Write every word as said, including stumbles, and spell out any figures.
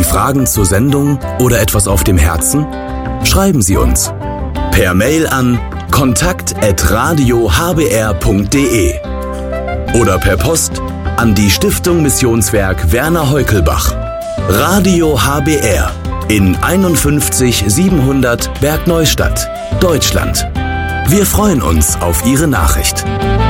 Fragen zur Sendung oder etwas auf dem Herzen? Schreiben Sie uns per Mail an kontakt at radio h b r punkt d e oder per Post an die Stiftung Missionswerk Werner Heukelbach. Radio H B R in einundfünfzig siebenhundert Bergneustadt, Deutschland. Wir freuen uns auf Ihre Nachricht.